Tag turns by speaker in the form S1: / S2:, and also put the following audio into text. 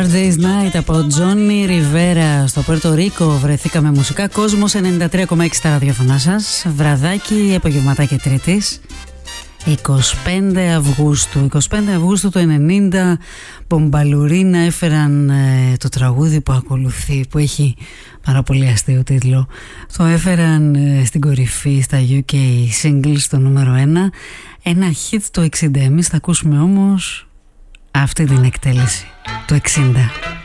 S1: Hard Day's Night από Johnny Rivera. Στο Πέρτο Ρίκο βρεθήκαμε μουσικά. Κόσμος 93,6 στα ραδιοφωνά σας. Βραδάκι, απογευματάκι Τρίτης, 25 Αυγούστου. 25 Αυγούστου του 90, Μπομπαλουρίνα έφεραν το τραγούδι που ακολουθεί, που έχει πάρα πολύ αστείο τίτλο. Το έφεραν στην κορυφή στα UK Singles, στο νούμερο 1. Ένα hit το 60. Εμείς θα ακούσουμε όμως αυτή την εκτέλεση του 60.